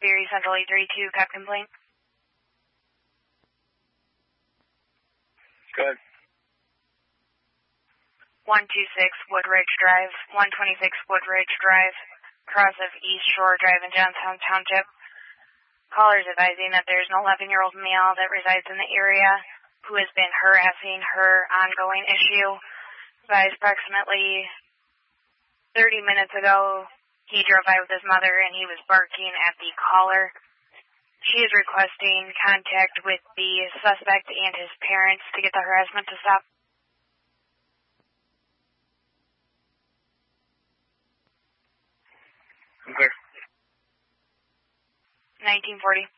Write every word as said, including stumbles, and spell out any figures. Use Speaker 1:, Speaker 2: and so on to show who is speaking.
Speaker 1: Erie Central eight three two, cop complaint.
Speaker 2: Good.
Speaker 1: one two six Woodridge Drive, one twenty-six Woodridge Drive, cross of East Shore Drive in Johnstown Township. Callers advising that there's an eleven-year-old male that resides in the area who has been harassing her ongoing issue. By approximately thirty minutes ago, he drove by with his mother and he was barking at the caller. She is requesting contact with the suspect and his parents to get the harassment to stop.
Speaker 2: Okay.
Speaker 1: nineteen forty.